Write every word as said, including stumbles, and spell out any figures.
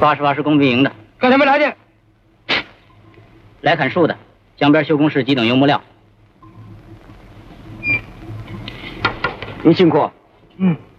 八十八是工兵营的。 干什么来的？ 来砍树的，江边修工室急等油木料。 您辛苦。嗯。